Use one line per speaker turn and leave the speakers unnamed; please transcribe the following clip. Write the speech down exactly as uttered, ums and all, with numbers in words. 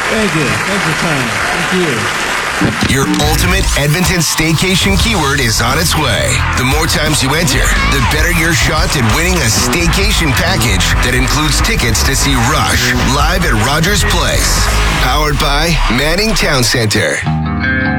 Very good. Thanks for coming. Thank you.
Your ultimate Edmonton staycation keyword is on its way. The more times you enter, the better your shot at winning a staycation package that includes tickets to see Rush live at Rogers Place. Powered by Manning Town Center.